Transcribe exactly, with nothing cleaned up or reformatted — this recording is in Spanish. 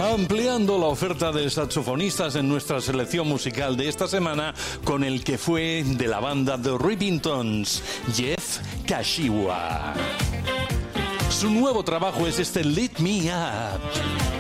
Ampliando la oferta de saxofonistas en nuestra selección musical de esta semana con el que fue de la banda The Rippingtons, Jeff Kashiwa. Su nuevo trabajo es este Lift Me Up.